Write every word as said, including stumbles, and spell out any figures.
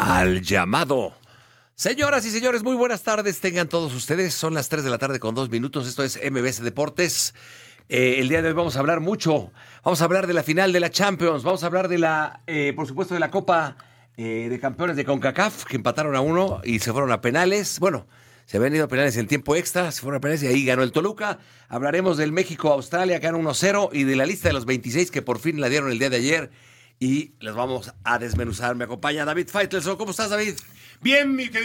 al llamado. Señoras y señores, muy buenas tardes. Tengan todos ustedes. Son las tres de la tarde con dos minutos. Esto es M B S Deportes. Eh, el día de hoy vamos a hablar mucho. Vamos a hablar de la final de la Champions. Vamos a hablar de la, eh, por supuesto, de la Copa eh, de Campeones de CONCACAF, que empataron a uno y se fueron a penales. Bueno, se habían ido a penales en tiempo extra, se fueron a penales y ahí ganó el Toluca. Hablaremos del México-Australia, que ganó uno cero, y de la lista de los veintiséis que por fin la dieron el día de ayer. Y les vamos a desmenuzar. Me acompaña David Faitelson. ¿Cómo estás, David? Bien, mi querido